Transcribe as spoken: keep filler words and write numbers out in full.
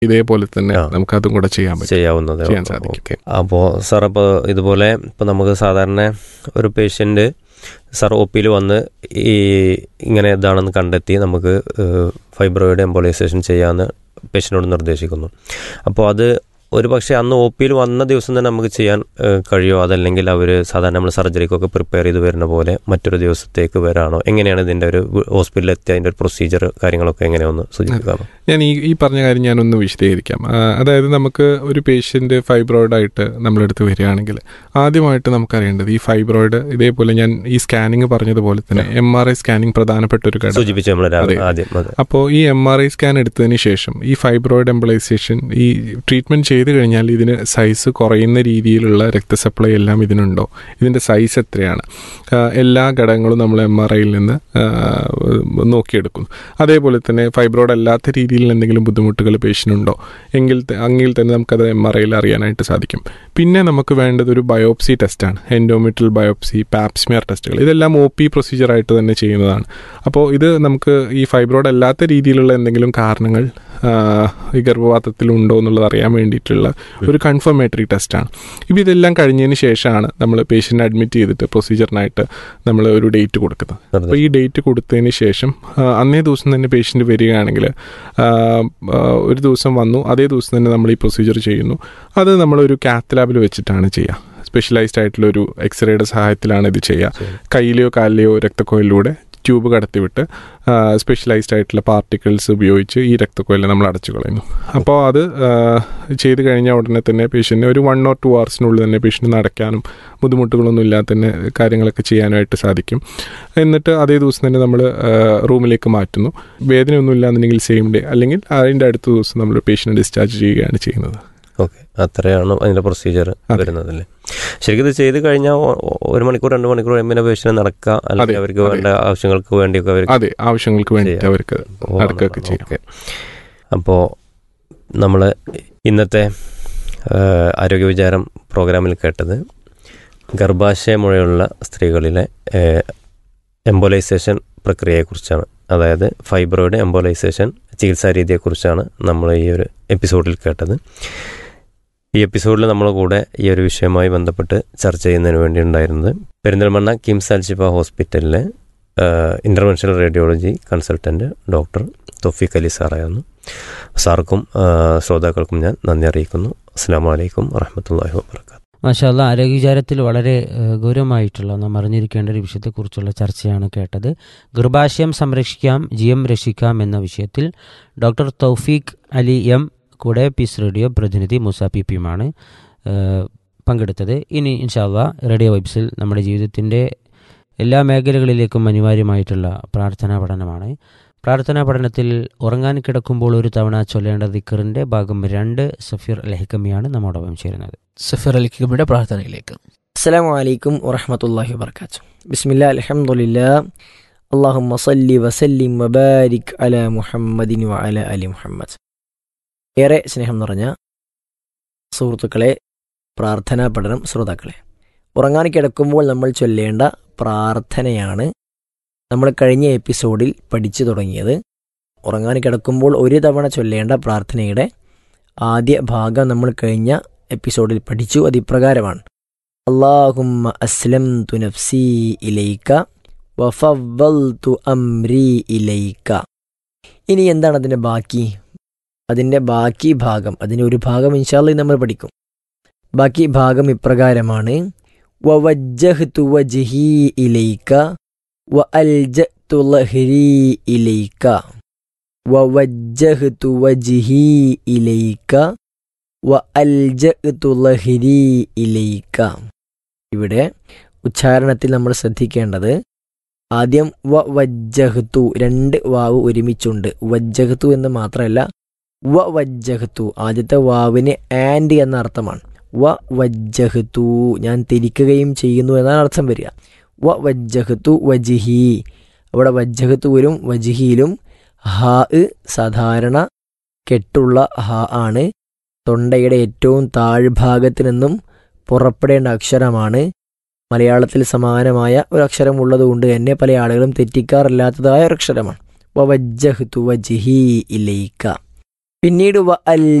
ഇതേപോലെ തന്നെ നമുക്ക് അതും കൂടെ ചെയ്യാൻ പറ്റും, ചെയ്യാവുന്നത് ചെയ്യാൻ സാധിക്കും. ഓക്കെ. അപ്പോൾ സാർ, അപ്പോൾ ഇതുപോലെ ഇപ്പോൾ നമുക്ക് സാധാരണ ഒരു പേഷ്യൻ്റ് സാർ ഒ പിയിൽ വന്ന് ഈ ഇങ്ങനെ ഇതാണെന്ന് കണ്ടെത്തി നമുക്ക് ഫൈബ്രോയിഡ് എംബോളൈസേഷൻ ചെയ്യാമെന്ന് പേഷ്യനോട് നിർദ്ദേശിക്കുന്നു. അപ്പോൾ അത് ഒരു പക്ഷേ അന്ന് ഒ പിയിൽ വന്ന ദിവസം തന്നെ നമുക്ക് ചെയ്യാൻ കഴിയുമോ, അതല്ലെങ്കിൽ അവർ സാധാരണ നമ്മൾ സർജറിക്കൊക്കെ പ്രിപ്പയർ ചെയ്ത് വരുന്ന പോലെ മറ്റൊരു ദിവസത്തേക്ക് വരാണോ? എങ്ങനെയാണ് ഇതിൻ്റെ ഒരു ഹോസ്പിറ്റലിൽ എത്തിയ അതിൻ്റെ ഒരു പ്രൊസീജിയർ കാര്യങ്ങളൊക്കെ എങ്ങനെയൊന്ന് സൂചിപ്പിക്കാമോ? ഞാൻ ഈ ഈ പറഞ്ഞ കാര്യം ഞാനൊന്ന് വിശദീകരിക്കാം. അതായത് നമുക്ക് ഒരു പേഷ്യൻ്റ് ഫൈബ്രോയിഡായിട്ട് നമ്മളെടുത്ത് വരികയാണെങ്കിൽ ആദ്യമായിട്ട് നമുക്കറിയേണ്ടത് ഈ ഫൈബ്രോയിഡ് ഇതേപോലെ ഞാൻ ഈ സ്കാനിങ് പറഞ്ഞതുപോലെ തന്നെ എം ആർ ഐ സ്കാനിങ് പ്രധാനപ്പെട്ട ഒരു ഘടകം സൂചിപ്പിച്ചു നമ്മൾ ആദ്യം. അപ്പോൾ ഈ എം ആർ ഐ സ്കാൻ എടുത്തതിന് ശേഷം ഈ ഫൈബ്രോയിഡ് എംബോളൈസേഷൻ ഈ ട്രീറ്റ്മെൻറ്റ് ചെയ്ത് കഴിഞ്ഞാൽ ഇതിന് സൈസ് കുറയുന്ന രീതിയിലുള്ള രക്തസപ്ലൈ എല്ലാം ഇതിനുണ്ടോ, ഇതിൻ്റെ സൈസ് എത്രയാണ്, എല്ലാ ഘടകങ്ങളും നമ്മൾ എം ആർ ഐയിൽ നിന്ന് നോക്കിയെടുക്കുന്നു. അതേപോലെ തന്നെ ഫൈബ്രോയിഡ് അല്ലാത്ത രീതിയിൽ എന്തെങ്കിലും ബുദ്ധിമുട്ടുകൾ പേഷ്യനുണ്ടോ എങ്കിൽ എങ്കിൽ തന്നെ നമുക്കത് എം ആർ ഐയിൽ അറിയാനായിട്ട് സാധിക്കും. പിന്നെ നമുക്ക് വേണ്ടത് ഒരു ബയോപ്സി ടെസ്റ്റാണ്, എൻഡോമെട്രിയൽ ബയോപ്സി, പാപ്സ്മിയർ ടെസ്റ്റുകൾ. ഇതെല്ലാം ഒ പി പ്രൊസീജിയറായിട്ട് തന്നെ ചെയ്യുന്നതാണ്. അപ്പോൾ ഇത് നമുക്ക് ഈ ഫൈബ്രോയിഡ് അല്ലാത്ത രീതിയിലുള്ള എന്തെങ്കിലും കാരണങ്ങൾ ഈ ഗർഭപാത്രത്തിൽ ഉണ്ടോ എന്നുള്ളത് അറിയാൻ വേണ്ടിയിട്ടുള്ള ഒരു കൺഫർമേറ്ററി ടെസ്റ്റാണ്. ഇപ്പോൾ ഇതെല്ലാം കഴിഞ്ഞതിന് ശേഷമാണ് നമ്മൾ പേഷ്യൻ്റ് അഡ്മിറ്റ് ചെയ്തിട്ട് പ്രൊസീജിയറിനായിട്ട് നമ്മൾ ഒരു ഡേറ്റ് കൊടുക്കുന്നത്. അപ്പോൾ ഈ ഡേറ്റ് കൊടുത്തതിന് ശേഷം അന്നേ ദിവസം തന്നെ പേഷ്യൻ്റ് വരികയാണെങ്കിൽ ഒരു ദിവസം വന്നു, അതേ ദിവസം തന്നെ നമ്മൾ ഈ പ്രൊസീജിയർ ചെയ്യുന്നു. അത് നമ്മളൊരു കാത്ത് ലാബിൽ വെച്ചിട്ടാണ് ചെയ്യുക. സ്പെഷ്യലൈസ്ഡ് ആയിട്ടുള്ള ഒരു എക്സ്റേയുടെ സഹായത്തിലാണ് ഇത് ചെയ്യുക. കയ്യിലെയോ കാലിലെയോ രക്തക്കൊയിലൂടെ ട്യൂബ് കടത്തിവിട്ട് സ്പെഷ്യലൈസ്ഡ് ആയിട്ടുള്ള പാർട്ടിക്കിൾസ് ഉപയോഗിച്ച് ഈ രക്തക്കൊയിലിനെ നമ്മൾ അടച്ചു കളയുന്നു. അപ്പോൾ അത് ചെയ്ത് കഴിഞ്ഞാൽ ഉടനെ തന്നെ പേഷ്യൻറ്റിന് ഒരു വൺ ഓർ ടു അവേഴ്സിനുള്ളിൽ തന്നെ പേഷ്യൻറ്റ് നടക്കാനും ബുദ്ധിമുട്ടുകളൊന്നും ഇല്ലാതെ തന്നെ കാര്യങ്ങളൊക്കെ ചെയ്യാനായിട്ട് സാധിക്കും. എന്നിട്ട് അതേ ദിവസം തന്നെ നമ്മൾ റൂമിലേക്ക് മാറ്റുന്നു. വേദനയൊന്നും ഇല്ലാന്നുണ്ടെങ്കിൽ സെയിം ഡേ അല്ലെങ്കിൽ അതിൻ്റെ അടുത്ത ദിവസം നമ്മൾ പേഷ്യൻറ്റ് ഡിസ്ചാർജ് ചെയ്യുകയാണ് ചെയ്യുന്നത്. ഓക്കെ, അത്രയാണ് അതിൻ്റെ പ്രൊസീജിയർ വരുന്നതല്ലേ. ശരിക്കും ഇത് ചെയ്ത് കഴിഞ്ഞാൽ ഒരു മണിക്കൂർ രണ്ട് മണിക്കൂർ കഴിയുമ്പോൾ പേഷ്യന്റ് നടക്കുക, അല്ലെങ്കിൽ അവർക്ക് വേണ്ട ആവശ്യങ്ങൾക്ക് വേണ്ടിയൊക്കെ അവർ അതെ ആവശ്യങ്ങൾക്ക് വേണ്ടി അവർക്ക് നടക്കുകയൊക്കെ ചെയ്യും. അപ്പോൾ നമ്മൾ ഇന്നത്തെ ആരോഗ്യ വിചാരം പ്രോഗ്രാമിൽ കേട്ടത് ഗർഭാശയമുഴയുള്ള സ്ത്രീകളിലെ എംബോലൈസേഷൻ പ്രക്രിയയെക്കുറിച്ചാണ്. അതായത് ഫൈബ്രോയിഡ് എംബോലൈസേഷൻ ചികിത്സാ രീതിയെക്കുറിച്ചാണ് നമ്മൾ ഈ ഒരു എപ്പിസോഡിൽ കേട്ടത്. ഈ എപ്പിസോഡിൽ നമ്മുടെ കൂടെ ഈ ഒരു വിഷയവുമായി ബന്ധപ്പെട്ട് ചർച്ച ചെയ്യുന്നതിന് വേണ്ടി ഉണ്ടായിരുന്നത് പെരിന്തൽമണ്ണ കിംസ് അൽ ഷിഫ ഹോസ്പിറ്റലിലെ ഇൻ്റർവെൻഷണൽ റേഡിയോളജി കൺസൾട്ടൻറ്റ് ഡോക്ടർ തൗഫീഖ് അലി സാറായിരുന്നു. സാർക്കും ശ്രോതാക്കൾക്കും ഞാൻ നന്ദി അറിയിക്കുന്നു. അസ്സലാമു അലൈക്കും വറഹ്മത്തുള്ളാഹി വബറകാതുഹു. മാഷാ അല്ലാഹ്, ആരോഗ്യ വിചാരത്തിൽ വളരെ ഗൗരവമായിട്ടുള്ള നാം അറിഞ്ഞിരിക്കേണ്ട ഒരു വിഷയത്തെക്കുറിച്ചുള്ള ചർച്ചയാണ് കേട്ടത്. ഗർഭാശയം സംരക്ഷിക്കാം, ജീവൻ രക്ഷിക്കാം എന്ന വിഷയത്തിൽ ഡോക്ടർ തൗഫീഖ് അലി എം കൂടെ പീസ് റേഡിയോ പ്രതിനിധി മൂസ പി പിയുമാണ് പങ്കെടുത്തത്. ഇനി ഇൻഷാ അല്ലാഹ് റേഡിയോ വൈബ്സിൽ നമ്മുടെ ജീവിതത്തിൻ്റെ എല്ലാ മേഖലകളിലേക്കും അനിവാര്യമായിട്ടുള്ള പ്രാർത്ഥനാ പഠനമാണ്. പ്രാർത്ഥനാ പഠനത്തിൽ ഉറങ്ങാൻ കിടക്കുമ്പോൾ ഒരു തവണ ചൊല്ലേണ്ട ദിക്റിൻ്റെ ഭാഗം രണ്ട് സഫീർ അൽ ഹിക്കമിയാണ് നമ്മോടൊപ്പം ചേരുന്നത്. സഫീർ അൽ ഹിക്കമിയുടെ പ്രാർത്ഥനയിലേക്ക്. അസ്സലാമു അലൈക്കും വറഹ്മത്തുള്ളാഹി വബറകാതുഹു. ബിസ്മില്ലാഹിൽ അൽഹംദുലില്ലാഹ് അല്ലാഹുമ്മ സല്ലി വസല്ലിം വബാരിക് അലാ മുഹമ്മദിൻ വഅലാ അലി മുഹമ്മദ്. ഏറെ സ്നേഹം നിറഞ്ഞ സുഹൃത്തുക്കളെ, പ്രാർത്ഥനാ പഠനം ശ്രോതാക്കളെ, ഉറങ്ങാൻ കിടക്കുമ്പോൾ നമ്മൾ ചൊല്ലേണ്ട പ്രാർത്ഥനയാണ് നമ്മൾ കഴിഞ്ഞ എപ്പിസോഡിൽ പഠിച്ചു തുടങ്ങിയത്. ഉറങ്ങാൻ കിടക്കുമ്പോൾ ഒരു തവണ ചൊല്ലേണ്ട പ്രാർത്ഥനയുടെ ആദ്യ ഭാഗം നമ്മൾ കഴിഞ്ഞ എപ്പിസോഡിൽ പഠിച്ചു. അതിപ്രകാരമാണ്: അല്ലാഹുമ്മ അസ്ലംതു നഫ്സി ഇലൈക വഫവ്വൽതു അംരി ഇലൈക. ഇനി എന്താണ് അതിൻ്റെ ബാക്കി? അതിൻ്റെ ബാക്കി ഭാഗം, അതിൻ്റെ ഒരു ഭാഗം ഇൻഷാ അല്ലാഹ് നമ്മൾ പഠിക്കും. ബാക്കി ഭാഗം ഇപ്രകാരമാണ്: വവജ്ജഹ്തു വജ്ഹി ഇലൈക വഅൽജഅ്തു ലഹ്രി ഇലൈക വവജ്ജഹ്തു വജ്ഹി ഇലൈക വഅൽജഅ്തു ലഹ്രി ഇലൈക. ഇവിടെ ഉച്ചാരണത്തിൽ നമ്മൾ ശ്രദ്ധിക്കേണ്ടത്, ആദ്യം വ വജ്ജഹ്തു, രണ്ട് വാവ് ഒരുമിച്ചുണ്ട്. വജ്ജഹ്തു എന്ന് മാത്രമല്ല, വ വജ്ജഹ്തു ആദ്യത്തെ വാവിന് ആൻഡ് എന്ന അർത്ഥമാണ്. വ വജ്ജഹ്തു ഞാൻ തിരിക്കുകയും ചെയ്യുന്നു എന്നാണ് അർത്ഥം വരിക. വ വജ്ജഹ്തു വജ്ഹി, അവിടെ വജ്ജഹ്തു വരും, വജ്ഹിയിലും ഹാ സാധാരണ കെട്ടുള്ള ഹാ ആണ്. തൊണ്ടയുടെ ഏറ്റവും താഴ്ഭാഗത്ത് നിന്നും പുറപ്പെടേണ്ട അക്ഷരമാണ്. മലയാളത്തിൽ സമാനമായ ഒരു അക്ഷരം ഉള്ളതുകൊണ്ട് തന്നെ പല ആളുകളും തെറ്റിക്കാറില്ലാത്തതായ ഒരു അക്ഷരമാണ്. വ വജ്ജഹ്തു വജ്ഹി ഇലൈക. പിന്നീട് വ അൽ